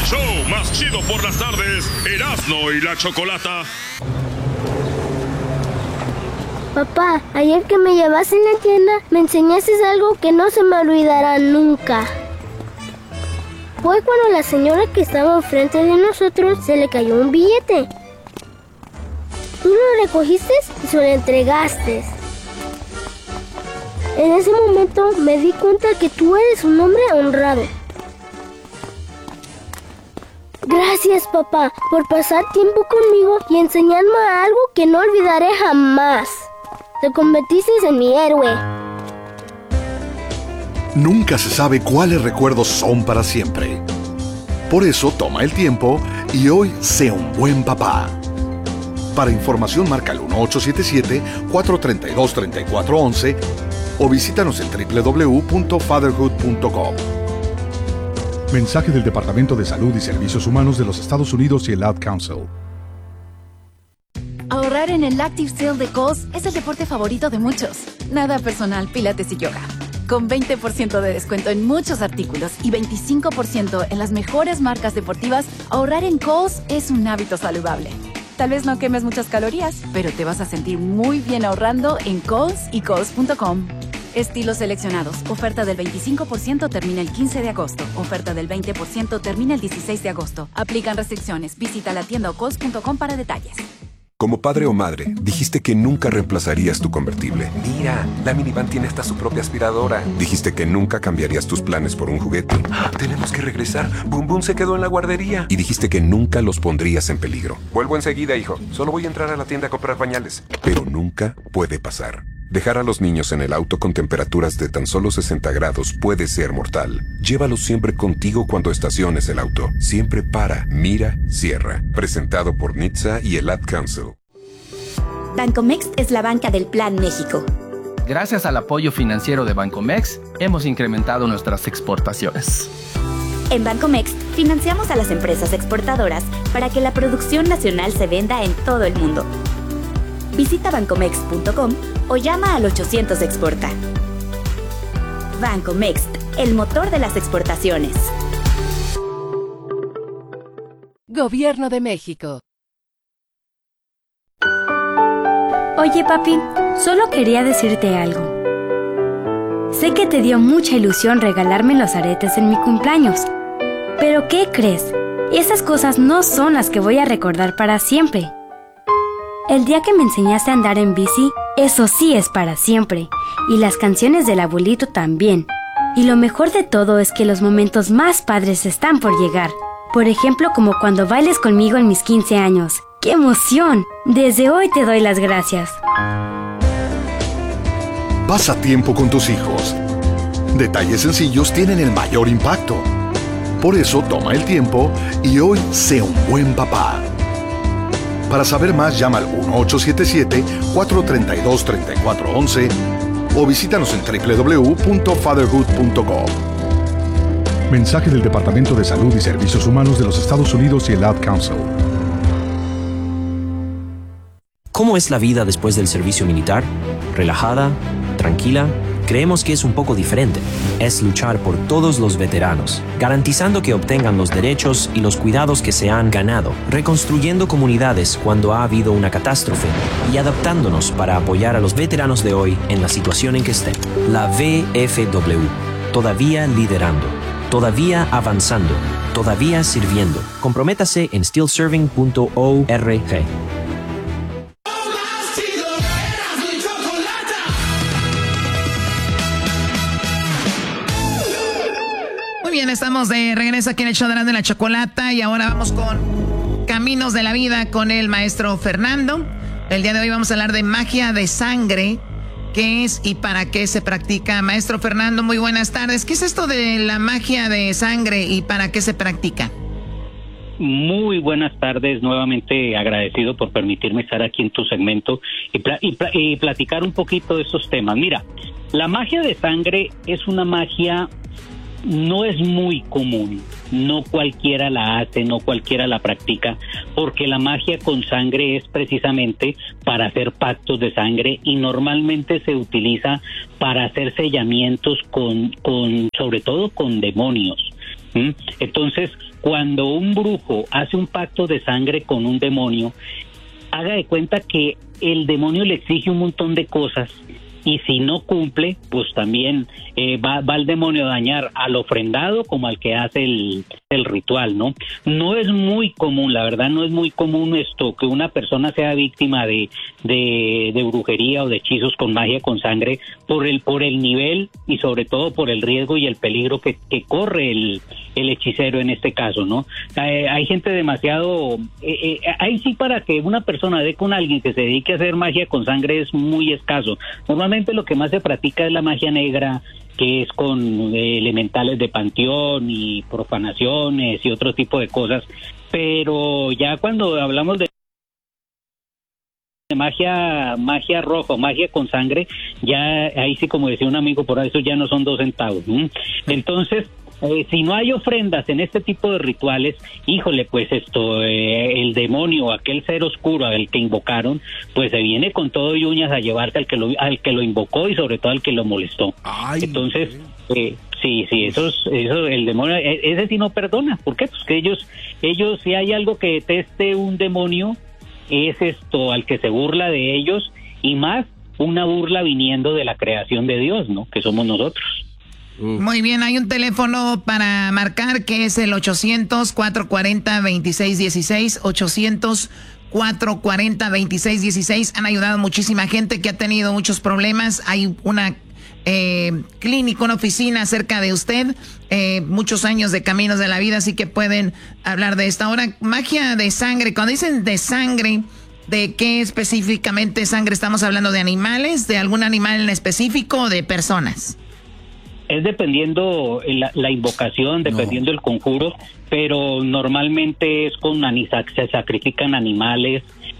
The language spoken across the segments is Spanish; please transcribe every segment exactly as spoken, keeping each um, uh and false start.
show más chido por las tardes, Erasmo y la Chocolata. Papá, ayer que me llevaste en la tienda, me enseñaste algo que no se me olvidará nunca. Fue cuando la señora que estaba enfrente de nosotros se le cayó un billete. Tú lo recogiste y se lo entregaste. En ese momento me di cuenta que tú eres un hombre honrado. Gracias, papá, por pasar tiempo conmigo y enseñarme algo que no olvidaré jamás. Te convertiste en mi héroe. Nunca se sabe cuáles recuerdos son para siempre. Por eso toma el tiempo y hoy sé un buen papá. Para información marca el uno ocho siete siete, cuatro tres dos, tres cuatro uno uno o visítanos en doble u doble u doble u punto fatherhood punto com. Mensaje del Departamento de Salud y Servicios Humanos de los Estados Unidos y el Ad Council. Ahorrar en el Active Sale de Kohl's es el deporte favorito de muchos. Nada personal, pilates y yoga. Con veinte por ciento de descuento en muchos artículos y veinticinco por ciento en las mejores marcas deportivas, ahorrar en Kohl's es un hábito saludable. Tal vez no quemes muchas calorías, pero te vas a sentir muy bien ahorrando en Kohl's y Kohl's punto com. Estilos seleccionados. Oferta del veinticinco por ciento termina el quince de agosto. Oferta del veinte por ciento termina el dieciséis de agosto. Aplican restricciones. Visita la tienda o Kohl's punto com para detalles. Como padre o madre, dijiste que nunca reemplazarías tu convertible. Mira, la minivan tiene hasta su propia aspiradora. Dijiste que nunca cambiarías tus planes por un juguete. ¡Ah! Tenemos que regresar. Boom Boom se quedó en la guardería. Y dijiste que nunca los pondrías en peligro. Vuelvo enseguida, hijo. Solo voy a entrar a la tienda a comprar pañales. Pero nunca puede pasar. Dejar a los niños en el auto con temperaturas de tan solo sesenta grados puede ser mortal. Llévalos siempre contigo cuando estaciones el auto. Siempre para, mira, cierra. Presentado por N H T S A y el Ad Council. Bancomext es la banca del Plan México. Gracias al apoyo financiero de Bancomext, hemos incrementado nuestras exportaciones. En Bancomext, financiamos a las empresas exportadoras para que la producción nacional se venda en todo el mundo. Visita bancomext punto com o llama al ochocientos exporta. Bancomext, el motor de las exportaciones. Gobierno de México. Oye, papi, solo quería decirte algo. Sé que te dio mucha ilusión regalarme los aretes en mi cumpleaños. Pero ¿qué crees? Esas cosas no son las que voy a recordar para siempre. El día que me enseñaste a andar en bici, eso sí es para siempre. Y las canciones del abuelito también. Y lo mejor de todo es que los momentos más padres están por llegar. Por ejemplo, como cuando bailes conmigo en mis quince años. ¡Qué emoción! Desde hoy te doy las gracias. Pasa tiempo con tus hijos. Detalles sencillos tienen el mayor impacto. Por eso toma el tiempo y hoy sé un buen papá. Para saber más, llama al uno ocho siete siete, cuatro tres dos, tres cuatro uno uno o visítanos en doble u doble u doble u punto fatherhood punto com. Mensaje del Departamento de Salud y Servicios Humanos de los Estados Unidos y el Ad Council. ¿Cómo es la vida después del servicio militar? ¿Relajada? ¿Tranquila? Creemos que es un poco diferente. Es luchar por todos los veteranos, garantizando que obtengan los derechos y los cuidados que se han ganado, reconstruyendo comunidades cuando ha habido una catástrofe y adaptándonos para apoyar a los veteranos de hoy en la situación en que estén. La V F W, todavía liderando, todavía avanzando, todavía sirviendo. Comprométase en still serving punto org. Bien, estamos de regreso aquí en el show de la Chocolata y ahora vamos con Caminos de la Vida con el maestro Fernando. El día de hoy vamos a hablar de magia de sangre, qué es y para qué se practica. Maestro Fernando, muy buenas tardes. ¿Qué es esto de la magia de sangre y para qué se practica? Muy buenas tardes, nuevamente agradecido por permitirme estar aquí en tu segmento y, pl- y, pl- y platicar un poquito de estos temas. Mira, la magia de sangre es una magia... No es muy común, no cualquiera la hace, no cualquiera la practica, porque la magia con sangre es precisamente para hacer pactos de sangre y normalmente se utiliza para hacer sellamientos con, con sobre todo con demonios. ¿Mm? Entonces, cuando un brujo hace un pacto de sangre con un demonio, haga de cuenta que el demonio le exige un montón de cosas y si no cumple, pues también eh, va, va el demonio a dañar al ofrendado como al que hace el, el ritual, ¿no? No es muy común, la verdad no es muy común esto, que una persona sea víctima de, de, de brujería o de hechizos con magia con sangre por el, por el nivel y sobre todo por el riesgo y el peligro que, que corre el, el hechicero en este caso, ¿no? Eh, hay gente demasiado... Eh, eh, ahí sí, para que una persona dé con alguien que se dedique a hacer magia con sangre es muy escaso. Normalmente lo que más se practica es la magia negra, que es con eh, elementales de panteón y profanaciones y otro tipo de cosas, pero ya cuando hablamos de magia magia roja, magia con sangre, ya ahí sí, como decía un amigo por ahí, eso ya no son dos centavos, ¿no? Entonces, Eh, si no hay ofrendas en este tipo de rituales, híjole, pues esto, eh, el demonio, aquel ser oscuro al que invocaron, pues se viene con todo y uñas a llevarse al que lo, al que lo invocó y sobre todo al que lo molestó. Ay, entonces, eh, sí, sí, eso, es, eso, el demonio, ese sí no perdona. ¿Por qué? Pues que ellos, ellos, si hay algo que deteste un demonio, es esto, al que se burla de ellos, y más una burla viniendo de la creación de Dios, ¿no? Que somos nosotros. Muy bien, hay un teléfono para marcar que es el ochocientos, cuatrocientos cuarenta, veintiséis dieciséis, ochocientos, cuatrocientos cuarenta, veintiséis dieciséis. Han ayudado muchísima gente que ha tenido muchos problemas. Hay una eh, clínica, una oficina cerca de usted, eh, muchos años de Caminos de la Vida, así que pueden hablar de esta. Ahora, magia de sangre, cuando dicen de sangre, ¿de qué específicamente sangre estamos hablando? ¿De animales? ¿De algún animal en específico o de personas? Es dependiendo la, la invocación, dependiendo no. el conjuro, pero normalmente es con anisac, se sacrifican animales,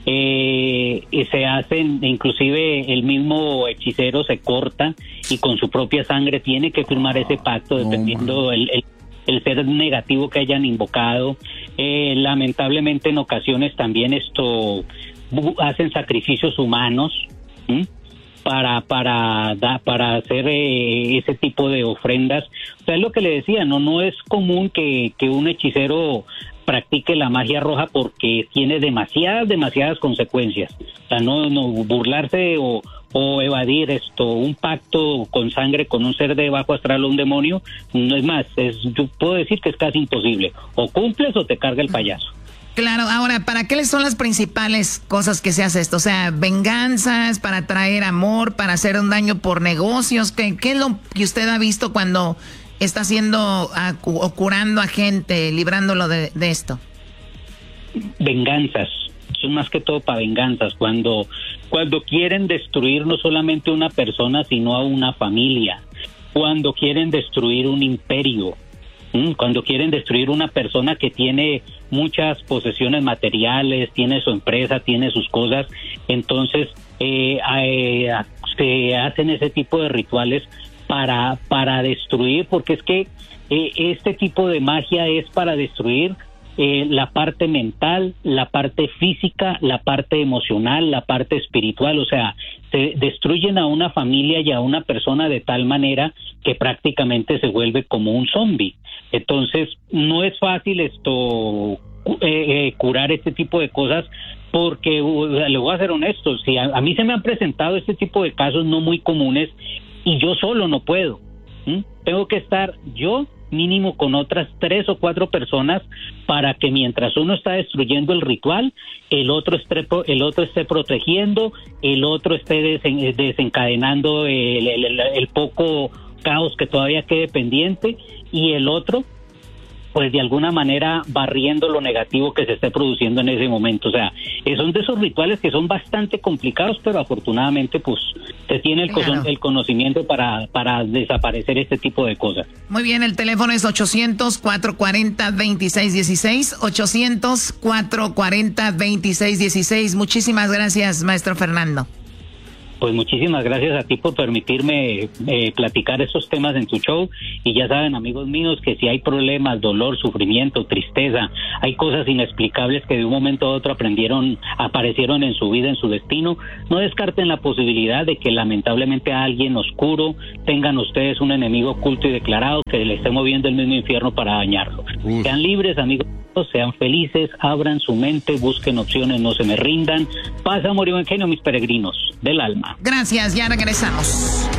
eh, y se hacen, inclusive el mismo hechicero se corta y con su propia sangre tiene que firmar ese pacto, dependiendo oh, el, el, el ser negativo que hayan invocado. Eh, lamentablemente en ocasiones también esto hacen sacrificios humanos, ¿sí? para para da, para hacer eh, ese tipo de ofrendas. O sea, es lo que le decía, no no es común que, que un hechicero practique la magia roja porque tiene demasiadas, demasiadas consecuencias. O sea, no, no burlarse o, o evadir esto, un pacto con sangre con un ser de bajo astral o un demonio, no es más, es, yo puedo decir que es casi imposible. O cumples o te carga el payaso. Claro, ahora, ¿para qué son las principales cosas que se hace esto? O sea, venganzas, para traer amor, para hacer un daño por negocios. ¿Qué, qué es lo que usted ha visto cuando está haciendo a, o curando a gente, librándolo de, de esto? Venganzas, son más que todo para venganzas. Cuando, cuando quieren destruir no solamente una persona, sino a una familia. Cuando quieren destruir un imperio. Cuando quieren destruir una persona que tiene muchas posesiones materiales, tiene su empresa, tiene sus cosas, entonces eh, eh, se hacen ese tipo de rituales para, para destruir, porque es que eh, este tipo de magia es para destruir eh, la parte mental, la parte física, la parte emocional, la parte espiritual. O sea, se destruyen a una familia y a una persona de tal manera que prácticamente se vuelve como un zombie. Entonces, no es fácil esto eh, eh, curar este tipo de cosas, porque uh, le voy a ser honesto, si a, a mí se me han presentado este tipo de casos no muy comunes y yo solo no puedo. ¿Mm? Tengo que estar yo mínimo con otras tres o cuatro personas para que mientras uno está destruyendo el ritual, el otro esté, el otro esté protegiendo, el otro esté desen, desencadenando el, el, el, el poco caos que todavía quede pendiente, y el otro pues de alguna manera barriendo lo negativo que se esté produciendo en ese momento. O sea, son de esos rituales que son bastante complicados, pero afortunadamente pues se tiene el, claro. el conocimiento para, para desaparecer este tipo de cosas. Muy bien, el teléfono es ochocientos, cuatrocientos cuarenta, veintiséis dieciséis, ochocientos, cuatrocientos cuarenta, veintiséis dieciséis. Muchísimas gracias, maestro Fernando. Pues muchísimas gracias a ti por permitirme eh, platicar estos temas en tu show. Y ya saben, amigos míos, que si hay problemas, dolor, sufrimiento, tristeza, hay cosas inexplicables que de un momento a otro aprendieron, aparecieron en su vida, en su destino, no descarten la posibilidad de que lamentablemente a alguien oscuro tengan ustedes un enemigo oculto y declarado que le esté moviendo el mismo infierno para dañarlo. Uf. Sean libres, amigos. Sean felices, abran su mente, busquen opciones, no se me rindan. Paz, amor y buen genio, mis peregrinos del alma. Gracias, ya regresamos.